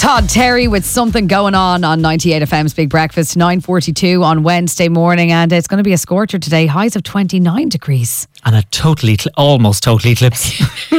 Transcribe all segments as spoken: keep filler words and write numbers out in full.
Todd Terry with Something Going On on ninety-eight F M's Big Breakfast, nine forty-two on Wednesday morning, and it's going to be a scorcher today, highs of twenty-nine degrees. And a totally, almost total eclipse.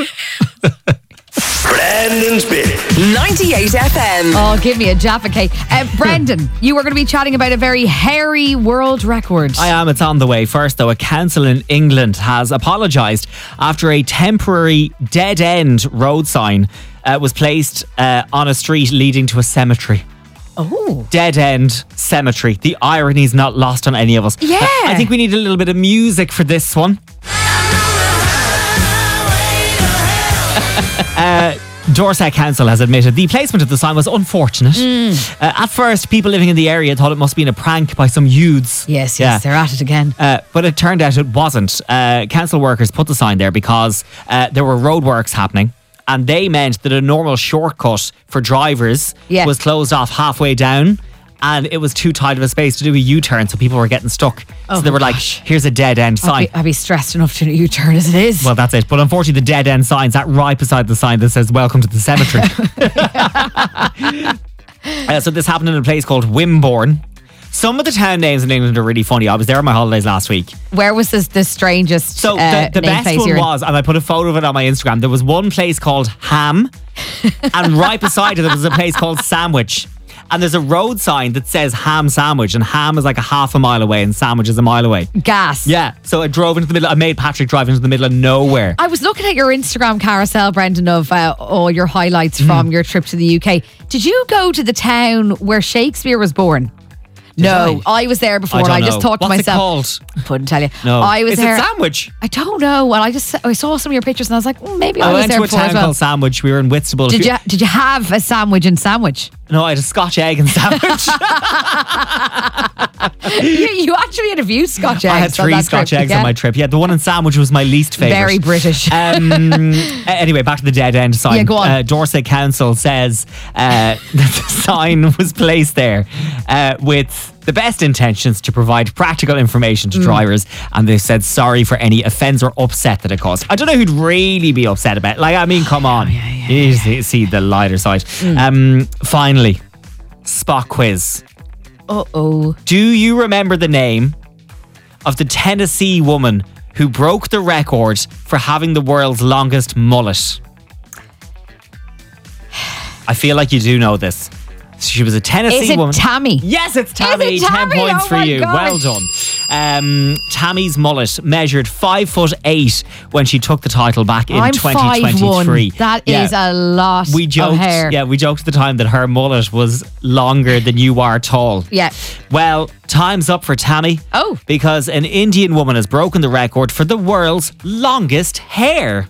Brendan's Bit. ninety-eight F M. Oh, give me a Jaffa cake. Uh, Brendan, you were going to be chatting about a very hairy world record. I am, it's on the way. First though, a council in England has apologised after a temporary dead-end road sign uh, was placed uh, on a street leading to a cemetery. Oh. Dead-end cemetery. The irony's not lost on any of us. Yeah. Uh, I think we need a little bit of music for this one. uh, Dorset Council has admitted the placement of the sign was unfortunate. Mm. Uh, at first, people living in the area thought it must have been a prank by some youths. Yes, yes, Yeah. they're at it again. Uh, but it turned out it wasn't. Uh, council workers put the sign there because uh, there were roadworks happening, and they meant that a normal shortcut for drivers Yeah. was closed off halfway down, and it was too tight of a space to do a U-turn, so people were getting stuck. Oh so they were like, gosh. here's a dead-end I'd sign. be, I'd be stressed enough to do a U-turn as it is. Well, that's it. But unfortunately, the dead end sign's that right beside the sign that says "Welcome to the cemetery." uh, so this happened in a place called Wimborne. Some of the town names in England are really funny. I was there on my holidays last week. Where was this the strangest So uh, the, the name best place one you're in? was, and I put a photo of it on my Instagram, there was one place called Ham, and right beside it there was a place called Sandwich. And there's a road sign that says Ham Sandwich, and Ham is like a half a mile away and Sandwich is a mile away. Gas. Yeah, so I drove into the middle, I made Patrick drive into the middle of nowhere. I was looking at your Instagram carousel, Brendan, of uh, all your highlights Mm. from your trip to the U K. Did you go to the town where Shakespeare was born? No, I? I was there before, I and don't I know. just thought to What's myself, it called? couldn't tell you. No. I was Is there. it Sandwich? I don't know. Well, I just I saw some of your pictures, and I was like, mm, maybe I, I was went there to a before town as well. called Sandwich. We were in Whitstable. Did you did you have a sandwich in Sandwich? No, I had a Scotch egg and sandwich. you, you actually had a few Scotch eggs. I had on three that Scotch trip, eggs yeah? on my trip. Yeah, the one in Sandwich was my least favourite. Very British. Um, anyway, back to the dead end sign. Yeah, go on. Uh, Dorset Council says uh, that the sign was placed there uh, with the best intentions to provide practical information to Mm. drivers, and they said sorry for any offence or upset that it caused. I don't know who'd really be upset about it. Like, I mean, come on. yeah, yeah, you see, see the lighter side. Mm. Um, finally, spot quiz. Uh-oh. Do you remember the name of the Tennessee woman who broke the record for having the world's longest mullet? I feel like you do know this. She was a Tennessee Is it woman. Tammy? Yes, it's Tammy. Is it Tammy? Ten points Oh for my you. gosh. Well done. Um, Tammy's mullet measured five foot eight when she took the title back in I'm twenty five twenty-three. one. That is a lot we joked, of hair. Yeah, we joked at the time that her mullet was longer than you are tall. Yeah. Well, time's up for Tammy. Oh. Because an Indian woman has broken the record for the world's longest hair.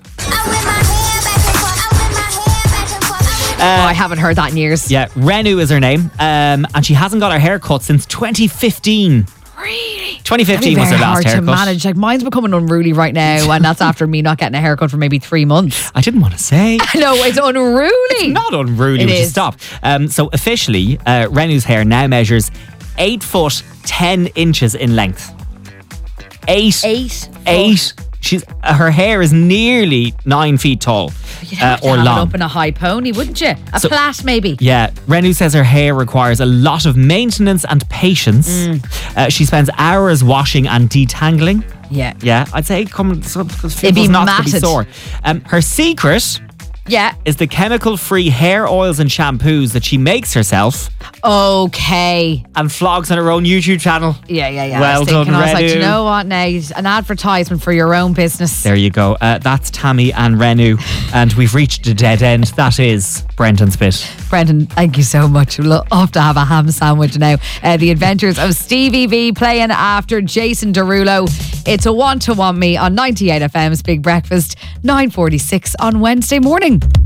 oh, I haven't heard that in years. Yeah, Renu is her name, um, and she hasn't got her hair cut since twenty fifteen. Really? twenty fifteen was very her last hard to haircut. manage. Like, mine's becoming unruly right now, and that's after me not getting a haircut for maybe three months. I didn't want to say. No, it's unruly. It's not unruly. It Would you is. stop? Um, so officially, uh, Renu's hair now measures eight foot ten inches in length. Eight. Eight. Eight. She's uh, her hair is nearly nine feet tall You'd uh, have to or have long. it up in a high pony, wouldn't you? A So- plait, maybe. Yeah, Renu says her hair requires a lot of maintenance and patience. Mm. Uh, she spends hours washing and detangling. Yeah. Yeah, I'd say come some It'd be not to be matted. sore. Um, her secret Yeah. is the chemical-free hair oils and shampoos that she makes herself Okay. and vlogs on her own YouTube channel. Yeah, yeah, yeah. Well I was thinking, done, I was like, Renu. you know what? Now, an advertisement for your own business. There you go. Uh, that's Tammy and Renu, and we've reached a dead end. That is Brendan's Bit. Brendan, thank you so much. We'll love to have a ham sandwich now. Uh, the Adventures of Stevie V playing after Jason Derulo. It's a one to one me on ninety-eight F M's Big Breakfast, nine forty-six on Wednesday morning.